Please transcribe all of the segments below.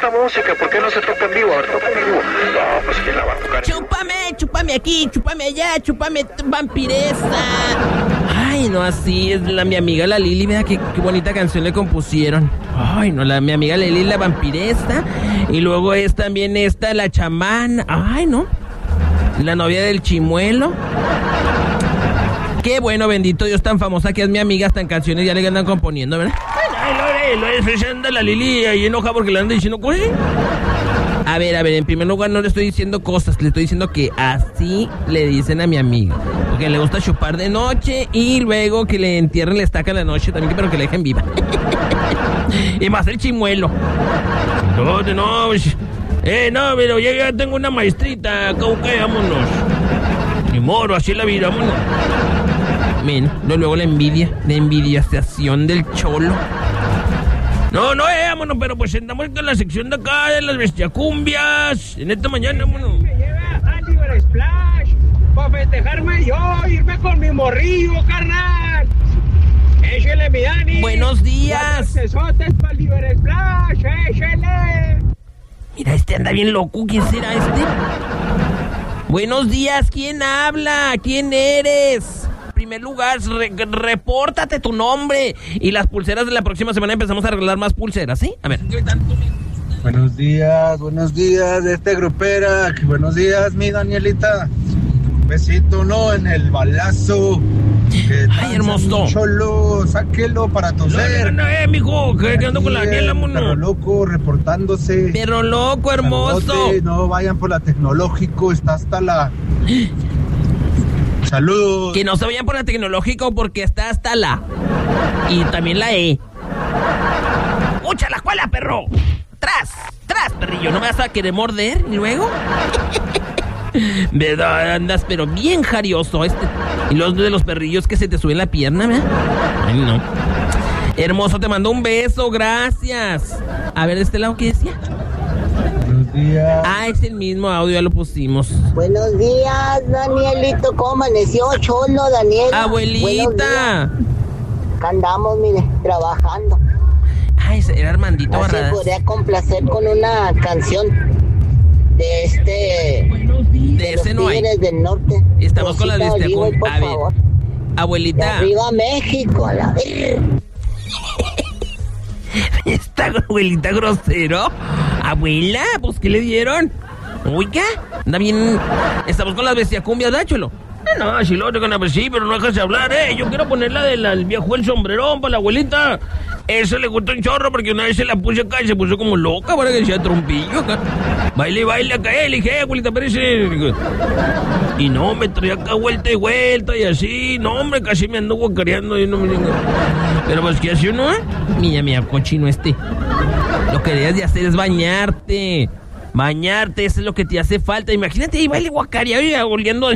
esta música? ¿Por qué no se toca en vivo? A ver, toca en vivo. No, pues ¿quién la va a tocar? Chúpame aquí, chúpame allá, chúpame vampiresa. Ay, no, así es mi amiga la Lili, vea qué bonita canción le compusieron. Ay, no, mi amiga Lili, la vampiresa. Y luego es también esta, la chamana. Ay, no, la novia del chimuelo. Qué bueno, bendito Dios, tan famosa que es mi amiga, hasta en canciones ya le andan componiendo, ¿verdad? Ay, lo anda la Lili ahí enoja porque le anda diciendo cosas. A ver, en primer lugar no le estoy diciendo cosas, le estoy diciendo que así le dicen a mi amiga. Porque le gusta chupar de noche y luego que le entierren la estaca en la noche también, pero que la dejen viva. Y más el chimuelo. No, pero ya tengo una maestrita, ¿cómo que vámonos? Ni moro, así es la vida, vámonos. Men, luego la envidiación del cholo. No, vámonos, pero pues andamos con la sección de acá de las bestiacumbias. En esta mañana, vámonos. Me lleva a Libre Splash para festejarme yo, irme con mi morrillo, carnal. Échele, mi Dani. Buenos días. Besotes para Libre Splash, échele. Mira, este anda bien loco. ¿Quién será este? Buenos días, ¿quién habla? ¿Quién eres? En primer lugar, repórtate tu nombre. Y las pulseras de la próxima semana empezamos a regalar más pulseras, ¿sí? A ver. Buenos días, grupera. Buenos días, mi Danielita. Un besito, ¿no? En el balazo. Ay, hermoso. Cholo, sáquelo para toser. No, mijo, que ando con la Daniela, mono. Perro loco, reportándose. Perro loco, hermoso. Saludote, no vayan por la tecnológico, está hasta la... Saludos. Que no se vayan por la tecnológico porque está hasta la... Y también la E. ¡Ucha la escuela, perro! ¡Tras, perrillo! ¿No me vas a querer morder y luego? ¿Verdad? Andas pero bien jarioso Y los de los perrillos que se te suben la pierna, ¿verdad? Ay, no. Hermoso, te mando un beso, gracias. A ver, de este lado, ¿qué decía? Buenos días. Ah, es el mismo audio, ya lo pusimos. Buenos días, Danielito. ¿Cómo amaneció, cholo, Daniel? Abuelita. Acá andamos, mire, trabajando. Ay, era Armandito Barradas. Así podría complacer con una canción de de ese no hay. Del norte. Estamos con la lista. A ver, abuelita. De arriba México, a la vez. Esta abuelita grosero. Abuela, pues ¿qué le dieron? Oiga, anda bien. Estamos con las bestiacumbias, ¿verdad, cholo? No, si lo tengo pues sí, pero no dejas de hablar, Yo quiero poner la del viejo el sombrerón para la abuelita. Eso le gustó un chorro porque una vez se la puse acá y se puso como loca para que decía trompillo acá. Baile acá, le dije, abuelita, parece. Y no, me traía acá vuelta y vuelta y así. No, hombre, casi me ando guacareando. Y no me... Pero pues, ¿qué hace uno, Mira, cochino este. Lo que debes de hacer es bañarte. Eso es lo que te hace falta. Imagínate ahí baile guacareado y oliendo.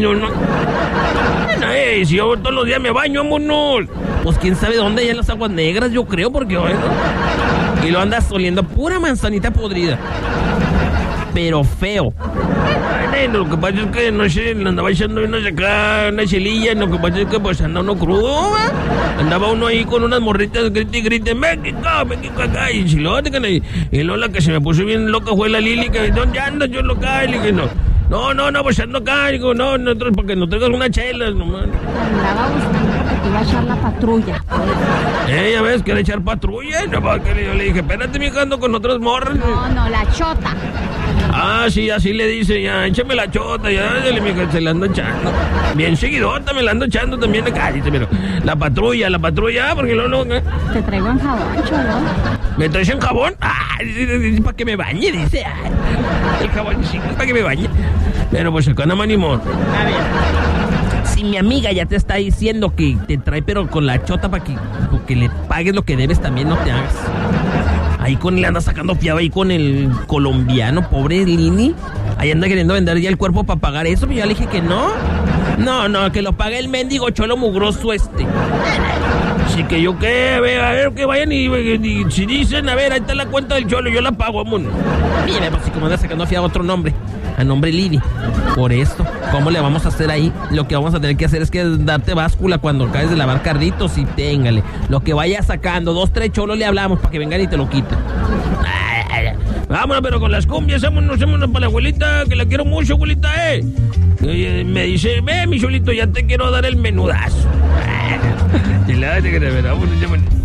Si yo todos los días me baño, vámonos. Pues quién sabe dónde, ya en las aguas negras, yo creo, porque bueno. Y lo andas oliendo pura manzanita podrida. Pero feo. Lo que pasa es que no sé, le andaba echando una chelilla. Lo que pasa es que pues anda uno crudo, andaba uno ahí con unas morritas grite, México acá, y chilote, y luego la que se me puso bien loca fue la Lili, que ¿dónde andas? Yo loca, y dije, no, pues ando acá, digo, no, porque no traigas una chela, nomás. Andaba buscando porque te iba a echar la patrulla. Ya ves, quiere echar patrulla, no, yo le dije, espérate, mija, ando con otras morras. No, la chota. Ah, sí, así le dice, ya, échame la chota, ya, mija, se la ando echando. Bien seguidota, me la ando echando también acá, dice, pero la patrulla, porque no. Te traigo en jabón, cholo. ¿Me traes en jabón? Ah, para que me bañe, dice. El jabón, sí, para que me bañe. Pero pues acá no me animó. A ver. Si mi amiga ya te está diciendo que te trae, pero con la chota para que le pagues lo que debes, también no te hagas. Ahí le anda sacando fiado ahí con el colombiano, pobre Lini. Ahí anda queriendo vender ya el cuerpo para pagar eso, pero yo le dije que no. No, que lo pague el mendigo cholo mugroso este. Así que yo qué, a ver, que vayan y si dicen, a ver, ahí está la cuenta del cholo, yo la pago, amor. Mira, pues si como anda sacando fiado otro nombre, a nombre Lini. Por esto, ¿cómo le vamos a hacer ahí? Lo que vamos a tener que hacer es que darte báscula cuando caes de lavar carritos y téngale. Lo que vaya sacando, 2, 3 cholos le hablamos para que vengan y te lo quiten. Vámonos, pero con las cumbias, vámonos para la abuelita, que la quiero mucho, abuelita, me dice, ve, mi cholito, ya te quiero dar el menudazo. Y la vámonos.